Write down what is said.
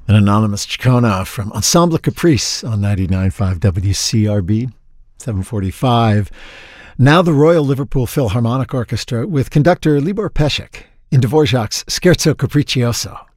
An anonymous Chicona from Ensemble Caprice on 99.5 WCRB, 7:45. Now the Royal Liverpool Philharmonic Orchestra with conductor Libor Pesek in Dvorak's Scherzo Capriccioso.